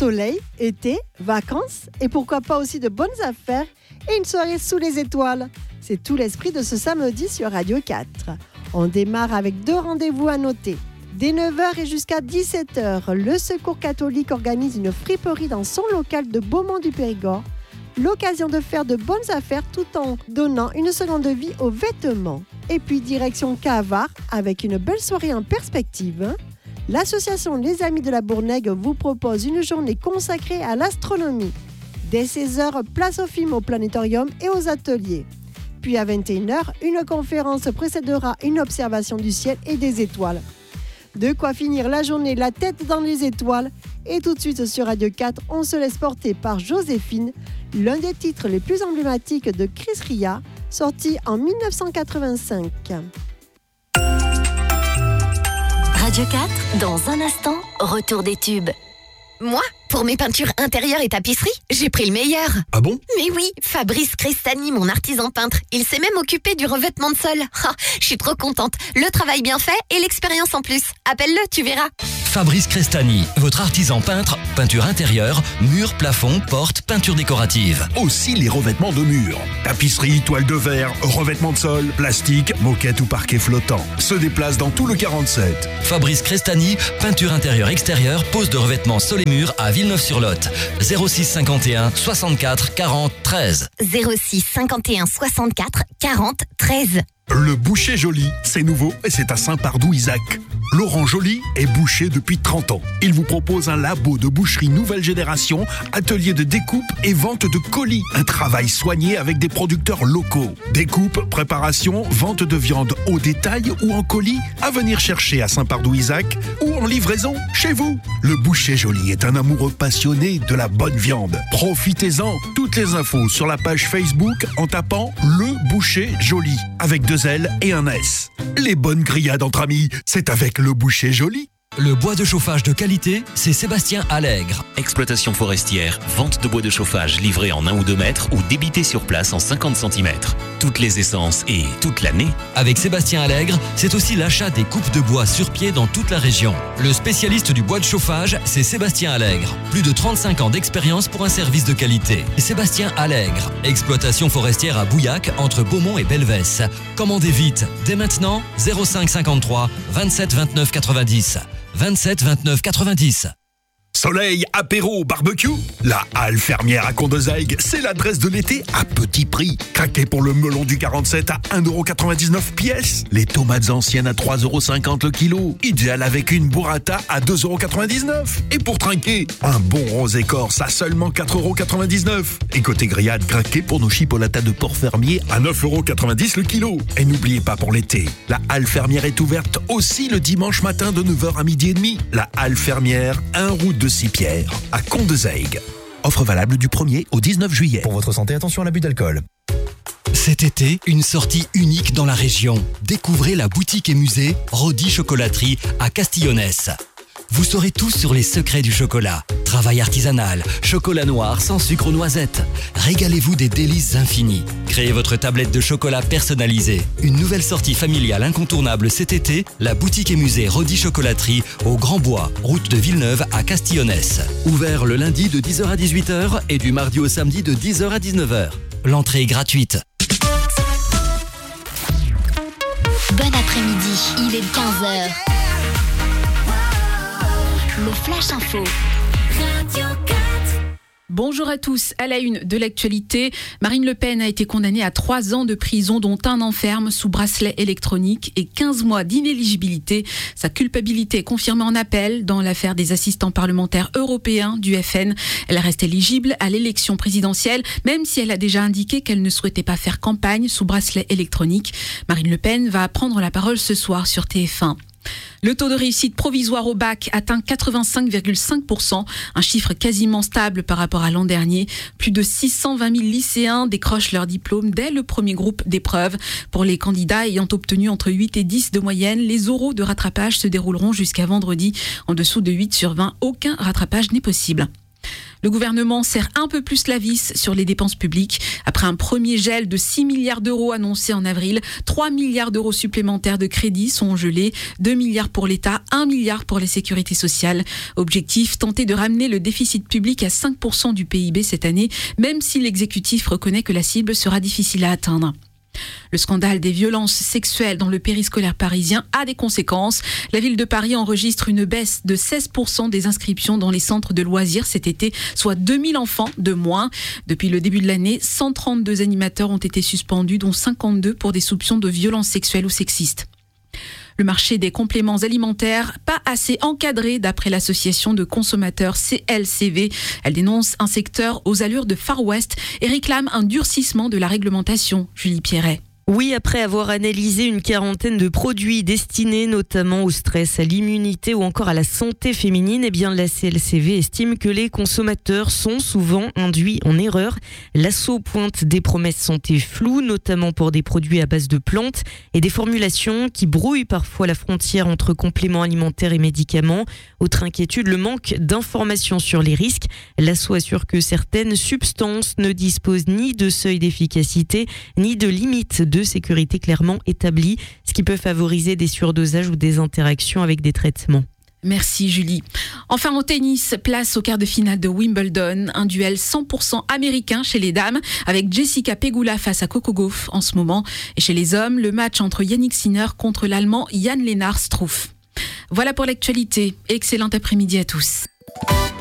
Soleil, été, vacances et pourquoi pas aussi de bonnes affaires et une soirée sous les étoiles. C'est tout l'esprit de ce samedi sur Radio 4. On démarre avec 2 rendez-vous à noter. Dès 9h et jusqu'à 17h, le Secours catholique organise une friperie dans son local de Beaumont-du-Périgord. L'occasion de faire de bonnes affaires tout en donnant une seconde vie aux vêtements. Et puis direction Cavard avec une belle soirée en perspective. L'association Les Amis de la Bournègue vous propose une journée consacrée à l'astronomie. Dès 16h, place aux films au planétorium et aux ateliers. Puis à 21h, une conférence précédera une observation du ciel et des étoiles. De quoi finir la journée la tête dans les étoiles. Et tout de suite sur Radio 4, on se laisse porter par Joséphine, l'un des titres les plus emblématiques de Chris Ria, sorti en 1985. Radio 4, dans un instant, retour des tubes. Moi, pour mes peintures intérieures et tapisseries, j'ai pris le meilleur. Ah bon? Mais oui, Fabrice Crestani, mon artisan peintre. Il s'est même occupé du revêtement de sol. Je suis trop contente. Le travail bien fait et l'expérience en plus. Appelle-le, tu verras. Fabrice Crestani, votre artisan peintre, peinture intérieure, murs, plafonds, portes, peinture décorative. Aussi les revêtements de murs. Tapisserie, toile de verre, revêtement de sol, plastique, moquette ou parquet flottant. Se déplace dans tout le 47. Fabrice Crestani, peinture intérieure extérieure, pose de revêtements sol et murs à Villeneuve-sur-Lot. 06 51 64 40 13. 06 51 64 40 13. Le Boucher Joly, c'est nouveau et c'est à Saint-Pardoux-Isaac. Laurent Joly est boucher depuis 30 ans. Il vous propose un labo de boucherie nouvelle génération, atelier de découpe et vente de colis. Un travail soigné avec des producteurs locaux. Découpe, préparation, vente de viande au détail ou en colis, à venir chercher à Saint-Pardoux-Isaac ou en livraison chez vous. Le Boucher Joly est un amoureux passionné de la bonne viande. Profitez-en. Toutes les infos sur la page Facebook en tapant Le Boucher Joly avec 2 L et un S. Les bonnes grillades entre amis, c'est avec Le Boucher Joly. Le bois de chauffage de qualité, c'est Sébastien Allègre. Exploitation forestière, vente de bois de chauffage livré en 1 ou 2 mètres ou débité sur place en 50 cm. Toutes les essences et toute l'année. Avec Sébastien Allègre, c'est aussi l'achat des coupes de bois sur pied dans toute la région. Le spécialiste du bois de chauffage, c'est Sébastien Allègre. Plus de 35 ans d'expérience pour un service de qualité. Sébastien Allègre, exploitation forestière à Bouillac, entre Beaumont et Belvès. Commandez vite, dès maintenant, 05 53 27 29 90. 27 29 90. Soleil, apéro, barbecue. La Halle Fermière à Condezaigue, c'est l'adresse de l'été à petit prix. Craquez pour le melon du 47 à 1,99€ pièce. Les tomates anciennes à 3,50€ le kilo. Idéal avec une burrata à 2,99€. Et pour trinquer, un bon rosé corse à seulement 4,99€. Et côté grillade, craquez pour nos chipolatas de porc fermier à 9,90€ le kilo. Et n'oubliez pas pour l'été, la Halle Fermière est ouverte aussi le dimanche matin de 9h à 12h30. La Halle Fermière, 1 route de Sipierre, à Condezaigue. Offre valable du 1er au 19 juillet. Pour votre santé, attention à l'abus d'alcool. Cet été, une sortie unique dans la région. Découvrez la boutique et musée Rodi Chocolaterie à Castillonnès. Vous saurez tout sur les secrets du chocolat. Travail artisanal, chocolat noir sans sucre aux noisettes. Régalez-vous des délices infinies. Créez votre tablette de chocolat personnalisée. Une nouvelle sortie familiale incontournable cet été, la boutique et musée Rodi Chocolaterie au Grand Bois, route de Villeneuve à Castillonnès. Ouvert le lundi de 10h à 18h et du mardi au samedi de 10h à 19h. L'entrée est gratuite. Bon après-midi, il est 15h. Le Flash Info. Radio 4. Bonjour à tous. À la une de l'actualité, Marine Le Pen a été condamnée à 3 ans de prison, dont 1 an ferme sous bracelet électronique et 15 mois d'inéligibilité. Sa culpabilité est confirmée en appel dans l'affaire des assistants parlementaires européens du FN. Elle reste éligible à l'élection présidentielle, même si elle a déjà indiqué qu'elle ne souhaitait pas faire campagne sous bracelet électronique. Marine Le Pen va prendre la parole ce soir sur TF1. Le taux de réussite provisoire au bac atteint 85,5%, un chiffre quasiment stable par rapport à l'an dernier. Plus de 620 000 lycéens décrochent leur diplôme dès le premier groupe d'épreuves. Pour les candidats ayant obtenu entre 8 et 10 de moyenne, les oraux de rattrapage se dérouleront jusqu'à vendredi. En dessous de 8 sur 20, aucun rattrapage n'est possible. Le gouvernement serre un peu plus la vis sur les dépenses publiques. Après un premier gel de 6 milliards d'euros annoncé en avril, 3 milliards d'euros supplémentaires de crédits sont gelés, 2 milliards pour l'État, 1 milliard pour les sécurités sociales. Objectif, tenter de ramener le déficit public à 5% du PIB cette année, même si l'exécutif reconnaît que la cible sera difficile à atteindre. Le scandale des violences sexuelles dans le périscolaire parisien a des conséquences. La ville de Paris enregistre une baisse de 16% des inscriptions dans les centres de loisirs cet été, soit 2000 enfants de moins. Depuis le début de l'année, 132 animateurs ont été suspendus, dont 52 pour des soupçons de violences sexuelles ou sexistes. Le marché des compléments alimentaires, pas assez encadré d'après l'association de consommateurs CLCV. Elle dénonce un secteur aux allures de Far West et réclame un durcissement de la réglementation. Julie Pierret. Oui, après avoir analysé une quarantaine de produits destinés notamment au stress, à l'immunité ou encore à la santé féminine, la CLCV estime que les consommateurs sont souvent induits en erreur. L'asso pointe des promesses santé floues, notamment pour des produits à base de plantes et des formulations qui brouillent parfois la frontière entre compléments alimentaires et médicaments. Autre inquiétude, le manque d'informations sur les risques. L'asso assure que certaines substances ne disposent ni de seuil d'efficacité, ni de limite de sécurité clairement établie, ce qui peut favoriser des surdosages ou des interactions avec des traitements. Merci Julie. Enfin au tennis, place au quart de finale de Wimbledon, un duel 100% américain chez les dames avec Jessica Pegula face à Coco Gauff en ce moment. Et chez les hommes, le match entre Yannick Sinner contre l'Allemand Jan-Lennard Struff. Voilà pour l'actualité. Excellent après-midi à tous.